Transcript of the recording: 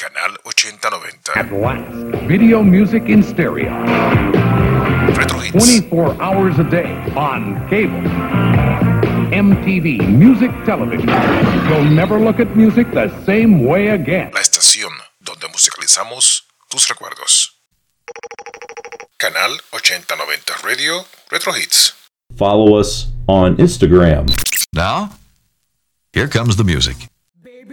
Canal 8090. At last, video music in stereo. Retro Hits. 24 hours a day on cable. MTV Music Television. You'll never look at music the same way again. La estación donde musicalizamos tus recuerdos. Canal 8090 Radio Retro Hits. Follow us on Instagram. Now, here comes the music.